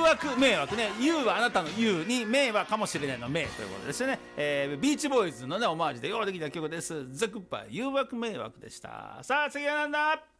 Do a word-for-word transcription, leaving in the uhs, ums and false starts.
惑迷惑ね、You はあなたの You に、迷はかもしれないの迷ということですよね。えー、ビーチボーイズのねオマージュでようできた曲です。ザクッパ誘惑迷惑でした。さあ次はなんだ。